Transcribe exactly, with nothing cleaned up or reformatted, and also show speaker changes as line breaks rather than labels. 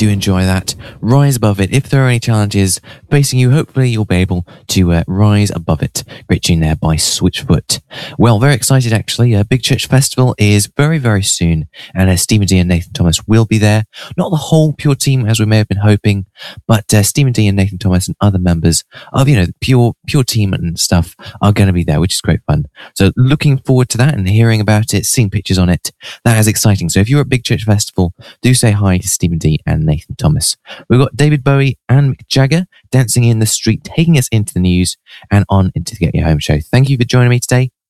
do enjoy that. Rise above it. If there are any challenges facing you, hopefully you'll be able to uh, rise above it. Great tune there by Switchfoot. Well, very excited actually. Uh, Big Church Festival is very, very soon, and uh, Stephen D and Nathan Thomas will be there. Not the whole Pure team as we may have been hoping, but uh, Stephen D and Nathan Thomas and other members of, you know, the Pure Pure team and stuff are going to be there, which is great fun. So looking forward to that and hearing about it, seeing pictures on it. That is exciting. So if you're at Big Church Festival, do say hi to Stephen D and Nathan Thomas. We've got David Bowie and Mick Jagger dancing in the street, taking us into the news and on into the Get Your Home show. Thank you for joining me today.